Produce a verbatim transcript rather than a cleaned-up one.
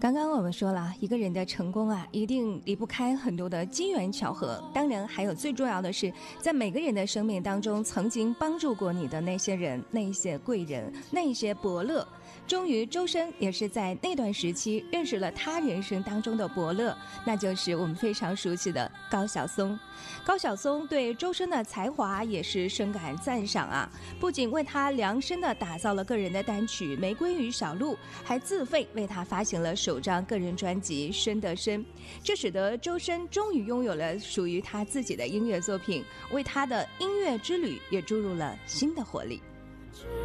刚刚我们说了，一个人的成功啊，一定离不开很多的机缘巧合。当然，还有最重要的是，在每个人的生命当中，曾经帮助过你的那些人、那些贵人、那些伯乐。终于，周深也是在那段时期认识了他人生当中的伯乐，那就是我们非常熟悉的高晓松。高晓松对周深的才华也是深感赞赏啊，不仅为他量身的打造了个人的单曲《玫瑰与小鹿》，还自费为他发行了首张个人专辑《深的深》，这使得周深终于拥有了属于他自己的音乐作品，为他的音乐之旅也注入了新的活力。